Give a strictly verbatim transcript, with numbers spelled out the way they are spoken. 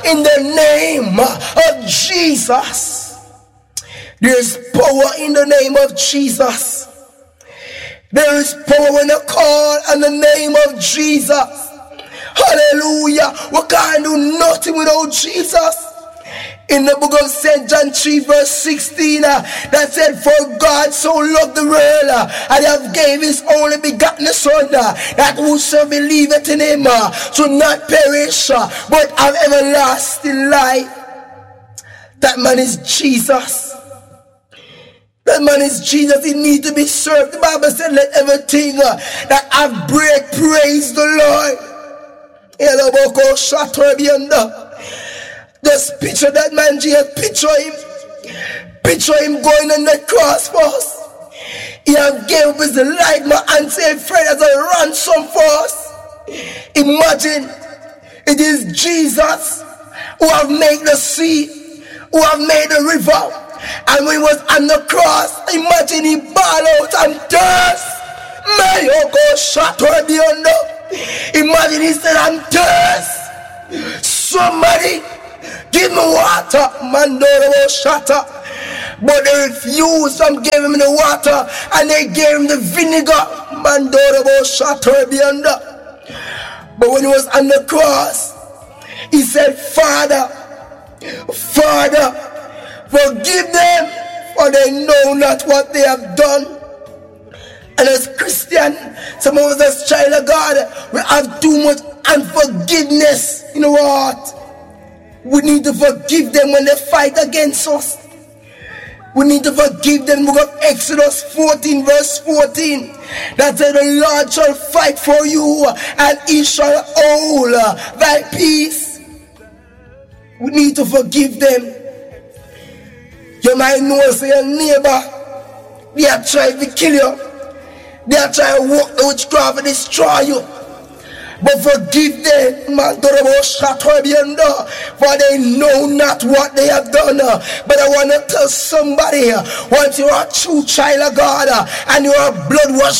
In the name of Jesus. There is power in the name of Jesus. There is power when you call on the name of Jesus. Hallelujah. We can't do nothing without Jesus. In the book of Saint John three verse sixteen, uh, that said, for God so loved the world, uh, and have gave his only begotten Son, uh, that whosoever believeth in him uh, should not perish, uh, but have everlasting life. That man is Jesus. That man is Jesus. He needs to be served. The Bible said, let everything uh, that have breath praise the Lord. Just picture that man, Jesus. Picture him. Picture him going on the cross for us. He have gave up his life, my unsaved friend, as a ransom for us. Imagine, it is Jesus who have made the sea, who have made the river. And when he was on the cross, imagine he bawled out and thirst. May you go shut her beyond. Imagine he said, I'm thirst. Somebody give me water. Mandoro will shut up. But they refused. Some gave him the water and they gave him the vinegar. Mandoro will shut her beyond. But when he was on the cross, he said, Father, Father, forgive them, for they know not what they have done. And as Christian, some of us as child of God, we have too much unforgiveness in our heart. We need to forgive them when they fight against us. We need to forgive them. Book of Exodus fourteen verse fourteen. That said, the Lord shall fight for you and he shall hold thy peace. We need to forgive them. You might know, say your neighbor, they are trying to kill you. They are trying to work the witchcraft and destroy you. But forgive them, for they know not what they have done. But I want to tell somebody, once you are a true child of God and you are blood washed